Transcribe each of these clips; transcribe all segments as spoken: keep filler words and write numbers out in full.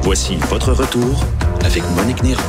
Voici votre retour avec Monique Néron.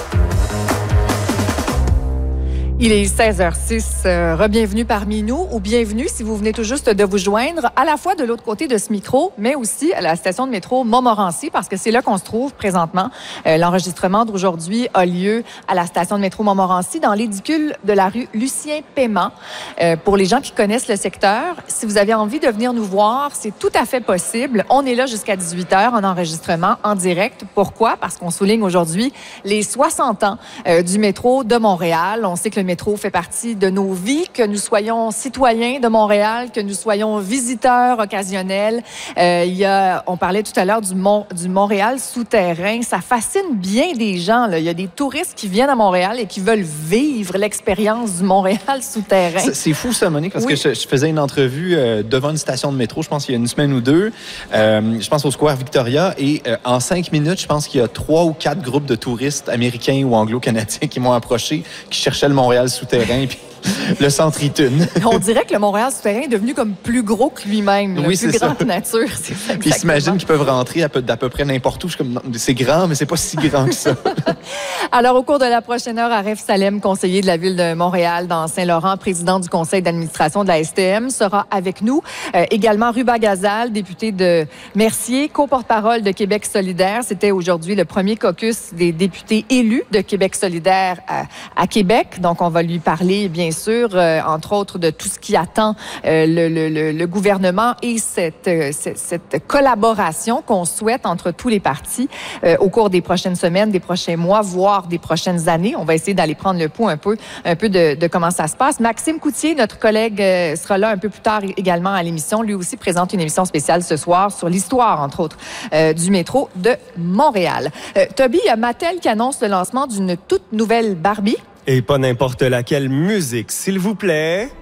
Il est seize heures six. Euh, Rebienvenue parmi nous ou bienvenue si vous venez tout juste de vous joindre à la fois de l'autre côté de ce micro, mais aussi à la station de métro Montmorency parce que c'est là qu'on se trouve présentement. Euh, L'enregistrement d'aujourd'hui a lieu à la station de métro Montmorency dans l'édicule de la rue Lucien-Paiement. Euh, pour les gens qui connaissent le secteur, si vous avez envie de venir nous voir, c'est tout à fait possible. On est là jusqu'à dix-huit heures en enregistrement, en direct. Pourquoi? Parce qu'on souligne aujourd'hui les soixante ans euh, du métro de Montréal. On sait que le métro fait partie de nos vies, que nous soyons citoyens de Montréal, que nous soyons visiteurs occasionnels. Euh, il y a, on parlait tout à l'heure du, Mont, du Montréal souterrain. Ça fascine bien des gens, là. Il y a des touristes qui viennent à Montréal et qui veulent vivre l'expérience du Montréal souterrain. C'est fou ça, Monique, parce oui. que je, je faisais une entrevue euh, devant une station de métro, je pense qu'il y a une semaine ou deux. Euh, je pense au Square Victoria et euh, en cinq minutes, je pense qu'il y a trois ou quatre groupes de touristes américains ou anglo-canadiens qui m'ont approché, qui cherchaient le Montréal souterrain. Puis le centre Eaton. On dirait que le Montréal souterrain est devenu comme plus gros que lui-même, oui, plus grand ça. que nature. C'est ça, puis ils s'imaginent qu'ils peuvent rentrer à peu, d'à peu près n'importe où. Je suis comme, c'est grand, mais c'est pas si grand que ça. Alors, au cours de la prochaine heure, Aref Salem, conseiller de la Ville de Montréal dans Saint-Laurent, président du conseil d'administration de la S T M, sera avec nous. Euh, également, Ruba Gazal, député de Mercier, co-porte-parole de Québec solidaire. C'était aujourd'hui le premier caucus des députés élus de Québec solidaire à, à Québec. Donc, on va lui parler, bien sûr, euh, entre autres, de tout ce qui attend euh, le, le, le gouvernement et cette, euh, cette, cette collaboration qu'on souhaite entre tous les partis euh, au cours des prochaines semaines, des prochains mois, voire des prochaines années. On va essayer d'aller prendre le pouls un peu, un peu de, de comment ça se passe. Maxime Coutier, notre collègue, euh, sera là un peu plus tard également à l'émission. Lui aussi présente une émission spéciale ce soir sur l'histoire, entre autres, euh, du métro de Montréal. Euh, Toby, il y a Mattel qui annonce le lancement d'une toute nouvelle Barbie. Et pas n'importe laquelle musique, s'il vous plaît.